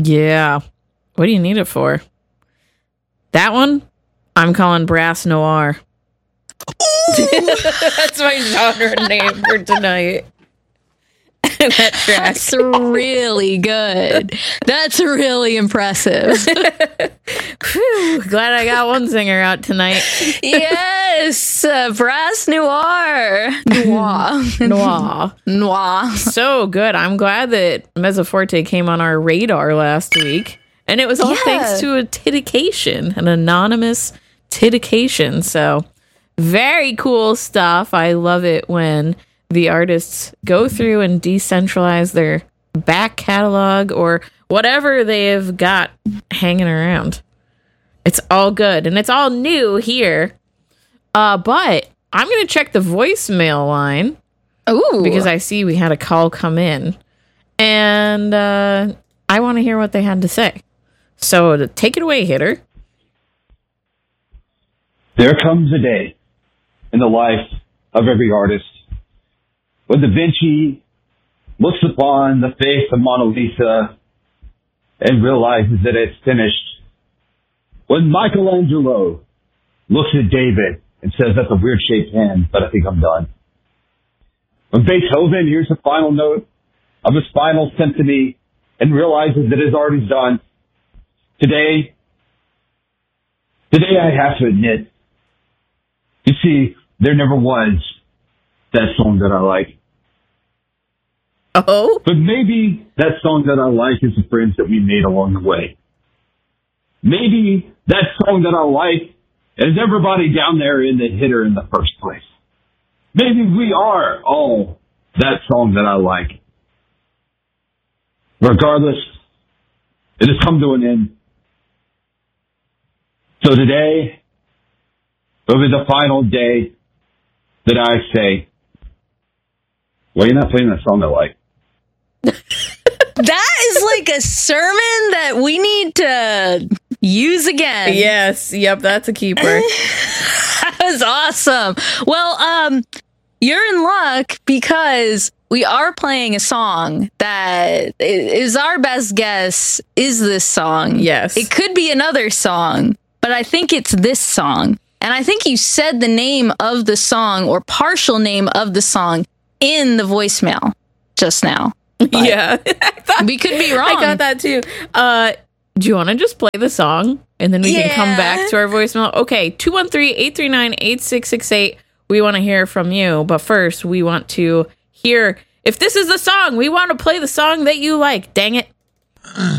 Yeah. What do you need it for? That one, I'm calling Brass Noir. That's my genre name for tonight. That track. That's really good. That's really impressive. Whew, glad I got one singer out tonight. Yes, Brass Noir. Noir. So good. I'm glad that Mezzoforte came on our radar last week. And it was all thanks to a titication, an anonymous titication. So very cool stuff. I love it when the artists go through and decentralize their back catalog or whatever they've got hanging around. It's all good. And it's all new here. But I'm going to check the voicemail line. Ooh. Because I see we had a call come in. And I want to hear what they had to say. So take it away, Hitter. There comes a day in the life of every artist when Da Vinci looks upon the face of Mona Lisa and realizes that it's finished. When Michelangelo looks at David and says, that's a weird shaped hand, but I think I'm done. When Beethoven hears the final note of his final symphony and realizes that his art is done, Today I have to admit, you see, there never was that song that I like. Oh? But maybe that song that I like is the friends that we made along the way. Maybe that song that I like is everybody down there in the Hitter in the first place. Maybe we are all that song that I like. Regardless, it has come to an end. So today will be the final day that I say, well, you're not playing that song I like. That is like a sermon that we need to use again. Yes. Yep. That's a keeper. That was awesome. Well, you're in luck because we are playing a song that is our best guess is this song. Yes. It could be another song, but I think it's this song. And I think you said the name of the song or partial name of the song in the voicemail just now. Yeah. We could be wrong. I got that too. Do you want to just play the song and then we can come back to our voicemail? Okay, 213-839-8668. We want to hear from you. But first, we want to hear if this is the song. We want to play the song that you like. Dang it.